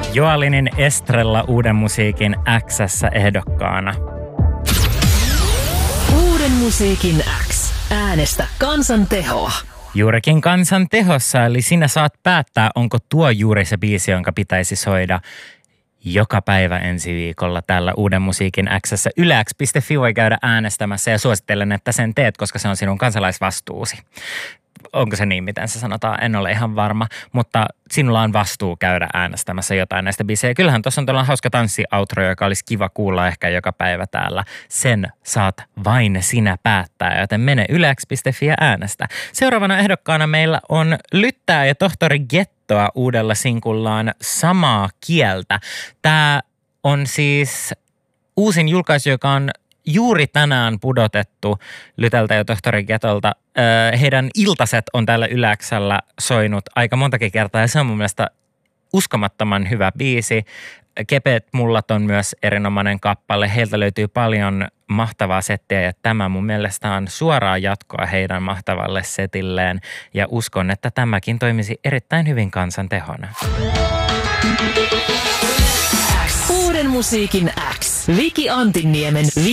Joalinin Estrella Uuden musiikin X:ssä ehdokkaana. Uuden musiikin X. Äänestä kansan tehoa. Juurikin kansan tehossa, eli sinä saat päättää, onko tuo juuri se biisi, jonka pitäisi soida joka päivä ensi viikolla täällä Uuden musiikin X:ssä. YleX.fi voi käydä äänestämässä ja suosittelen, että sen teet, koska se on sinun kansalaisvastuusi. Onko se niin, miten se sanotaan? En ole ihan varma, mutta sinulla on vastuu käydä äänestämässä jotain näistä biisejä. Kyllähän tuossa on tuolla hauska tanssioutro, joka olisi kiva kuulla ehkä joka päivä täällä. Sen saat vain sinä päättää, joten mene YleX.fi ja äänestä. Seuraavana ehdokkaana meillä on Lyttää ja Tohtori Gettoa uudella sinkullaan Samaa kieltä. Tämä on siis uusin julkaisu, joka on juuri tänään pudotettu Lytältä ja Tohtori Getolta. Heidän iltaset on täällä YleX:llä soinut aika montakin kertaa ja se on mun mielestä uskomattoman hyvä biisi. Kepeät mullat on myös erinomainen kappale. Heiltä löytyy paljon mahtavaa settiä ja tämä mun mielestä on suoraa jatkoa heidän mahtavalle setilleen ja uskon, että tämäkin toimisi erittäin hyvin kansan tehona. Uuden musiikin X. Viki Antinniemen